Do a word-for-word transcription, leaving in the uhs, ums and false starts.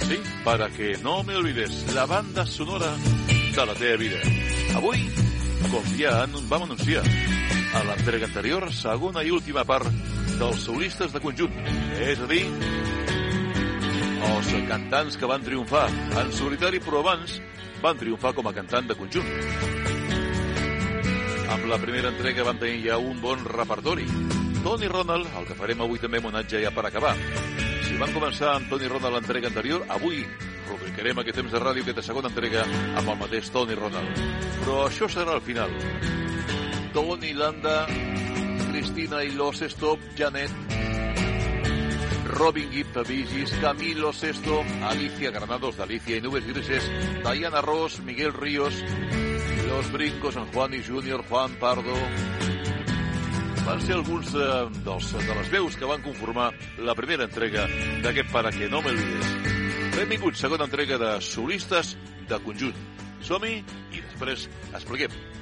Sí, para que no me olvides, la banda sonora de la teva vida. Avui, com ja vam anunciar a l'entrega anterior, segona i última part dels solistes de conjunt, és a dir, els cantants que van triomfar en solitari, però abans van triomfar com a cantant de conjunt. Amb la primera entrega vam tenir ja un bon repertori. Tony Ronald, el que farem avui també homenatge ja per acabar. Si van començar amb Tony Ronald l'entrega anterior, avui rubricarem aquest temps de ràdio, aquesta segona entrega, amb el mateix Tony Ronald. Però això serà al final. Tony Landa, Cristina y los Stop, Janet, Robin Gibb, Bee Gees, Camilo Sesto, Alicia Granados de Alicia y Nubes Grises, Diana Ross, Miguel Ríos, Los Brincos, San Juan y Junior, Juan Pardo. Van ser alguns de, dels, de les veus que van conformar la primera entrega d'aquest Para que no me olvides. Benvinguts, segona entrega de solistes de conjunt. Som-hi i després expliquem.